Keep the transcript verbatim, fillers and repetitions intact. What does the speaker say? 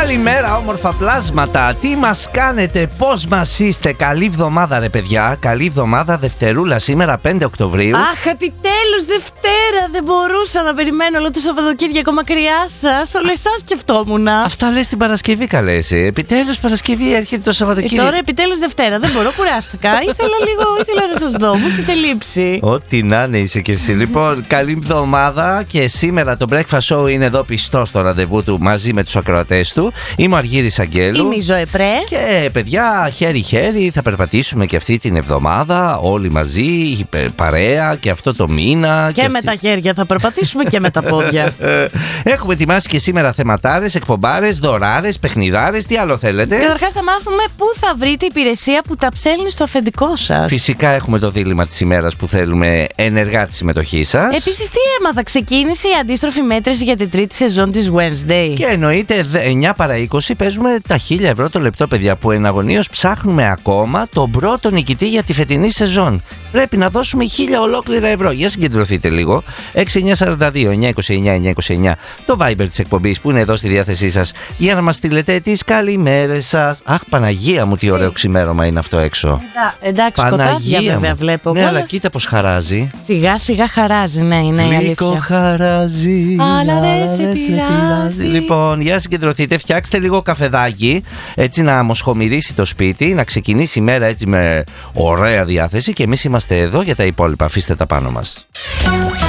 Καλημέρα, όμορφα πλάσματα. Τι μας κάνετε, πώς μας είστε? Καλή εβδομάδα, ρε παιδιά. Καλή εβδομάδα, Δευτερούλα, σήμερα πέντε Οκτωβρίου. Αχ, επιτέλους Δευτέρα. Δεν μπορούσα να περιμένω όλο το Σαββατοκύριακο μακριά σας. Όλο εσάς σκεφτόμουν. Αυτά λες την Παρασκευή, καλέ εσύ. Επιτέλους Παρασκευή, έρχεται το Σαββατοκύριακο. Ε, τώρα επιτέλους Δευτέρα. Δεν μπορώ, κουράστηκα. Ήθελα λίγο, ήθελα να σας δω. Μου έχετε λείψει. Ό,τι να είναι είσαι κι εσύ. Λοιπόν, καλή εβδομάδα και σήμερα το Breakfast Show είναι εδώ πιστό στο ραντεβού του μαζί με τους ακροατές του. Είμαι ο Αργύρης Αγγέλου. Είμαι η Ζωεπρέ. Και παιδιά, χέρι-χέρι θα περπατήσουμε και αυτή την εβδομάδα. Όλοι μαζί, παρέα και αυτό το μήνα. Και, και με αυτή... τα χέρια θα περπατήσουμε και με τα πόδια. Έχουμε ετοιμάσει και σήμερα θεματάρες, εκπομπάρες, δωράρες, παιχνιδάρες. Τι άλλο θέλετε? Καταρχάς θα μάθουμε πού θα βρείτε υπηρεσία που τα ψέλνει στο αφεντικό σας. Φυσικά έχουμε το δίλημμα της ημέρας που θέλουμε ενεργά τη συμμετοχή σας. Επίσης τι έμαθα, ξεκίνησε η αντίστροφη μέτρηση για την τρίτη σεζόν της Wednesday. Και εννοείται εννιά παρά είκοσι παίζουμε τα χίλια ευρώ το λεπτό, παιδιά, που εναγωνίως ψάχνουμε ακόμα τον πρώτο νικητή για τη φετινή σεζόν. Πρέπει να δώσουμε χίλια ολόκληρα ευρώ. Για συγκεντρωθείτε λίγο. έξι εννιά τέσσερα δύο εννιά δύο εννιά εννιά δύο εννιά το Viber της εκπομπής που είναι εδώ στη διάθεσή σας για να μας στείλετε τις καλημέρες σας. Αχ, Παναγία μου, τι ωραίο ξημέρωμα είναι αυτό έξω. Εντα, εντάξει, σκοτάδια βέβαια βλέπω. Ναι, αλλά κοίτα πως χαράζει. Σιγά σιγά χαράζει, ναι, είναι η αλήθεια. Λίγο χαράζει, αλλά δεν σε πειράζει. Λοιπόν, για συγκεντρωθείτε, φτιάξτε λίγο καφεδάκι, έτσι να μοσχομυρίσει το σπίτι, να ξεκινήσει η μέρα έτσι με ωραία διάθεση και εμείς είμαστε εδώ για τα υπόλοιπα. Αφήστε τα πάνω μας.